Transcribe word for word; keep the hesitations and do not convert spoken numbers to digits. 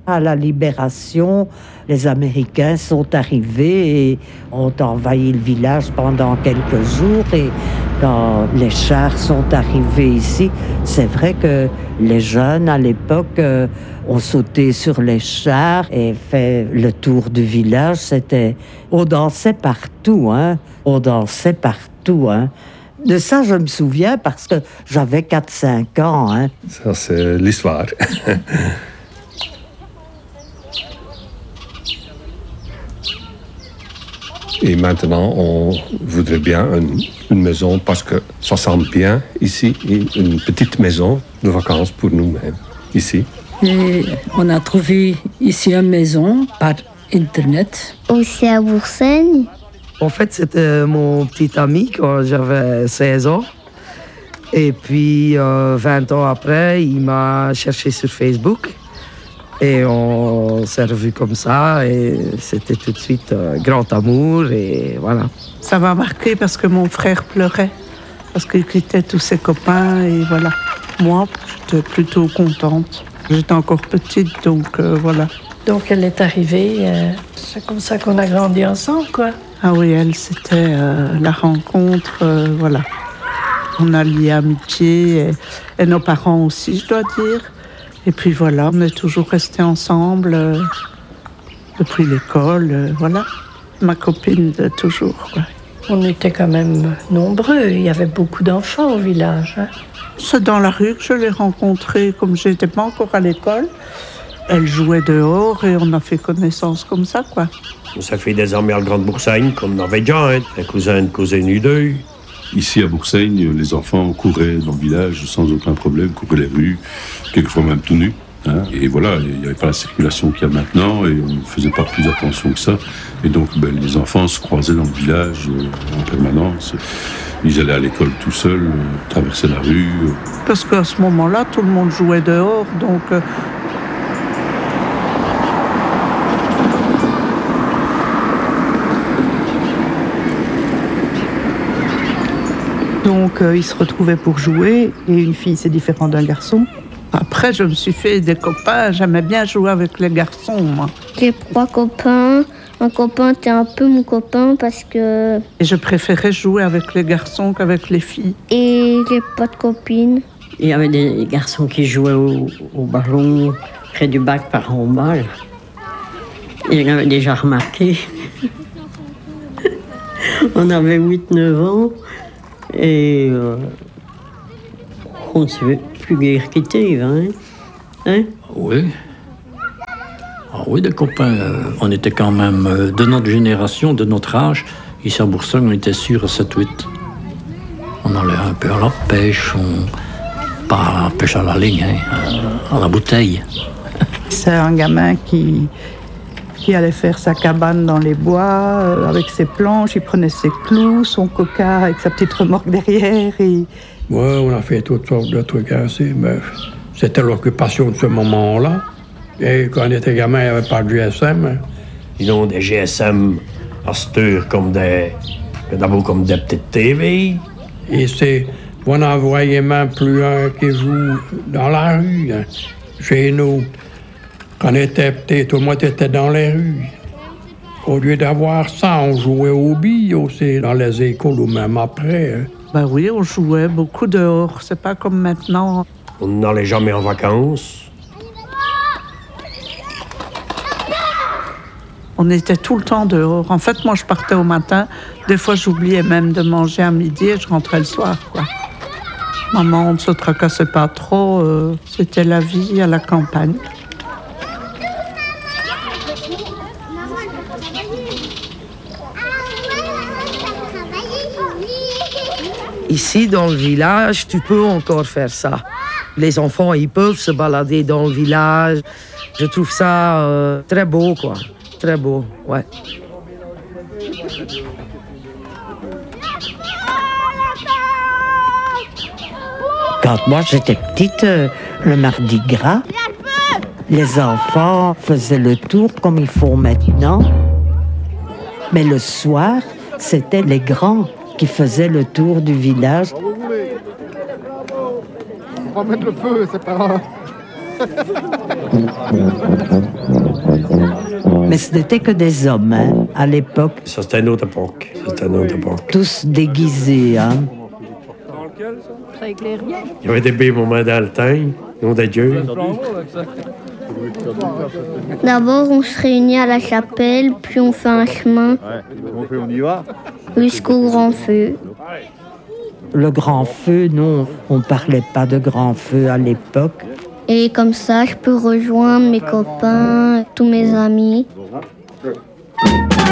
À la Libération, les Américains sont arrivés et ont envahi le village pendant quelques jours. Et quand les chars sont arrivés ici, c'est vrai que les jeunes, à l'époque, euh, ont sauté sur les chars et fait le tour du village. C'était... On dansait partout, hein. On dansait partout, hein. De ça, je me souviens parce que j'avais quatre cinq ans, hein. Ça, c'est l'histoire. Et maintenant, on voudrait bien une, une maison parce que ça semble bien ici, une petite maison de vacances pour nous-mêmes, ici. Et on a trouvé ici une maison par Internet. Aussi à Boursaigne. En fait, c'était mon petit ami quand j'avais seize ans. Et puis, euh, vingt ans après, il m'a cherché sur Facebook. Et on s'est revus comme ça, et c'était tout de suite euh, grand amour, et voilà. Ça m'a marqué parce que mon frère pleurait, parce qu'il quittait tous ses copains, et voilà. Moi, j'étais plutôt contente. J'étais encore petite, donc euh, voilà. Donc elle est arrivée, euh, c'est comme ça qu'on a grandi ensemble, quoi. Ah oui, elle, c'était euh, la rencontre, euh, voilà. On a lié amitié, et, et nos parents aussi, je dois dire. Et puis voilà, on est toujours restés ensemble euh, depuis l'école, euh, voilà. Ma copine de toujours, quoi. On était quand même nombreux, il y avait beaucoup d'enfants au village, hein. C'est dans la rue que je l'ai rencontrée, comme je n'étais pas encore à l'école. Elle jouait dehors et on a fait connaissance comme ça, quoi. Ça fait des amis à Grande-Boursaigne, comme on avait déjà, hein. Un cousin, une cousine, une deux. Ici à Boursaigne, les enfants couraient dans le village sans aucun problème, couraient les rues, quelquefois même tout nus. Hein. Et voilà, il n'y avait pas la circulation qu'il y a maintenant et on ne faisait pas plus attention que ça. Et donc ben, les enfants se croisaient dans le village euh, en permanence. Ils allaient à l'école tout seuls, euh, traversaient la rue. Euh. Parce qu'à ce moment-là, tout le monde jouait dehors, donc... Euh, Donc, euh, ils se retrouvaient pour jouer, et une fille, c'est différent d'un garçon. Après, je me suis fait des copains, j'aimais bien jouer avec les garçons, moi. J'ai trois copains. Un copain était un peu mon copain parce que... Et je préférais jouer avec les garçons qu'avec les filles. Et j'ai pas de copine. Il y avait des garçons qui jouaient au, au ballon près du bac par en balle. Et j'en avais déjà remarqué. On avait huit neuf ans. Et euh, on ne s'est plus guère quitté, hein? hein? Oui. Ah oui, des copains. Euh, on était quand même euh, de notre génération, de notre âge. Ici à Boursaigne, on était sûr à sept huit. On allait un peu à la pêche, on... pas à la pêche à la ligne, hein, à la bouteille. C'est un gamin qui... qui allait faire sa cabane dans les bois, euh, avec ses planches, il prenait ses clous, son coca avec sa petite remorque derrière. Et... Oui, on a fait toutes sortes de trucs ainsi, mais c'était l'occupation de ce moment-là. Et quand on était gamin, il n'y avait pas de G S M. Ils ont des G S M à cette heure comme des... d'abord comme des petites T V. Et c'est... on n'en voyait même plus un qui joue dans la rue, hein, chez nous. Quand on était petit, tout le monde était dans les rues. Au lieu d'avoir ça, on jouait aux billes aussi, dans les écoles ou même après. Hein. Ben oui, on jouait beaucoup dehors. C'est pas comme maintenant. On n'allait jamais en vacances. On était tout le temps dehors. En fait, moi, je partais au matin. Des fois, j'oubliais même de manger à midi et je rentrais le soir, quoi. Maman, on ne se tracassait pas trop. Euh, c'était la vie à la campagne. Ici, dans le village, tu peux encore faire ça. Les enfants, ils peuvent se balader dans le village. Je trouve ça euh, très beau, quoi. Très beau, ouais. Quand moi j'étais petite, euh, le mardi gras, les enfants faisaient le tour comme ils font maintenant. Mais le soir, c'était les grands qui faisaient le tour du village. On va mettre le feu, c'est pas grave. Mais ce n'était que des hommes, hein, à l'époque. Ça, c'était une autre époque. C'était une autre époque. Tous déguisés, hein. Il y avait des beaux moments dans le temps, nom de Dieu. D'abord, on se réunit à la chapelle, puis on fait un chemin jusqu'au grand feu. Le grand feu, non, on ne parlait pas de grand feu à l'époque. Et comme ça, je peux rejoindre mes copains, tous mes amis.